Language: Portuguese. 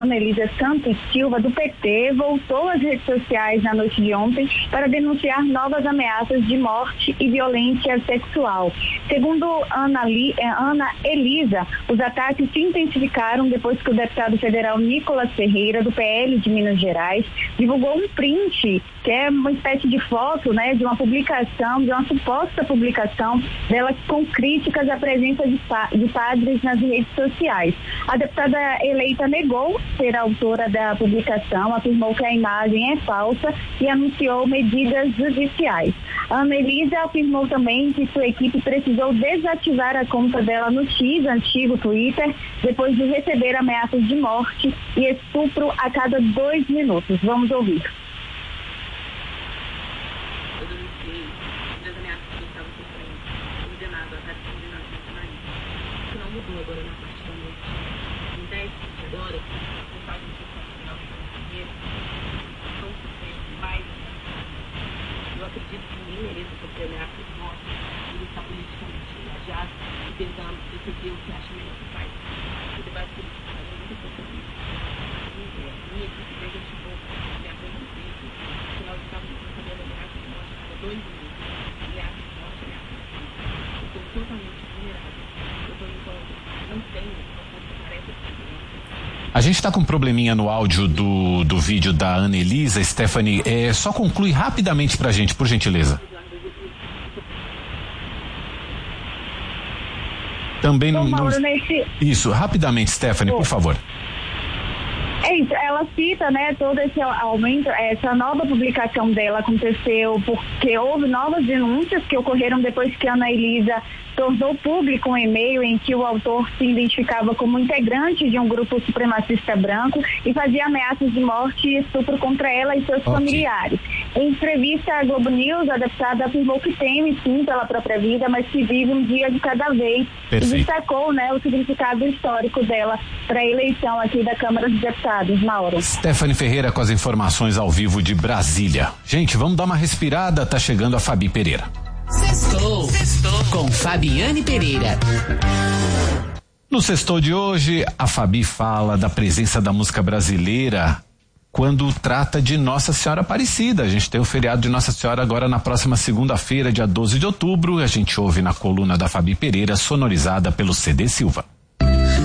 Ana Elisa Santos Silva, do PT, voltou às redes sociais na noite de ontem para denunciar novas ameaças de morte e violência sexual. Segundo Ana Elisa, os ataques se intensificaram depois que o deputado federal Nicolas Ferreira, do PL de Minas Gerais, divulgou um print, que é uma espécie de foto, né, de uma publicação, de uma suposta publicação dela com críticas à presença de padres nas redes sociais. A deputada eleita negou ser autora da publicação, afirmou que a imagem é falsa e anunciou medidas judiciais. A Ana Elisa afirmou também que sua equipe precisou desativar a conta dela no X, antigo Twitter, depois de receber ameaças de morte e estupro a cada 2 minutos. Vamos ouvir. Eu denunciei das ameaças que eu estava sofrendo, condenado a estar condenado no marido. Isso não mudou agora na parte da noite. Em 10 dias agora, eu faço um sensacional de dinheiro, não sofrendo mais. Eu acredito que ninguém mereça sofrer ameaça de morte. Ele está politicamente engajado e tentando defender o que acha melhor que faz. O debate político faz muita coisa disso. Minha equipe presenteou me apresentou, afinal de contas, recebendo ameaça de morte a cada 2 minutos. Ameaça de morte, ameaça de vida. Eu estou totalmente vulnerável. Eu estou enquanto não tenho uma força-tarefa de segurança. A gente está com um probleminha no áudio do vídeo da Ana Elisa. Stephanie, só conclui rapidamente pra gente, por gentileza. Também não... Isso, rapidamente, Stephanie, por favor. É isso, ela cita, né, todo esse aumento, essa nova publicação dela aconteceu porque houve novas denúncias que ocorreram depois que a Ana Elisa tornou público um e-mail em que o autor se identificava como integrante de um grupo supremacista branco e fazia ameaças de morte e estupro contra ela e seus familiares. Em entrevista à Globo News, a deputada afirmou que teme sim pela própria vida, mas que vive um dia de cada vez. Perfeito. E destacou, né, o significado histórico dela para a eleição aqui da Câmara dos Deputados, Mauro. Stephanie Ferreira com as informações ao vivo de Brasília. Gente, vamos dar uma respirada, tá chegando a Fabi Pereira. Sextou com Fabiane Pereira. No Sextou de hoje, a Fabi fala da presença da música brasileira quando trata de Nossa Senhora Aparecida. A gente tem o feriado de Nossa Senhora agora na próxima segunda-feira, dia 12 de outubro. A gente ouve na coluna da Fabi Pereira, sonorizada pelo CD Silva.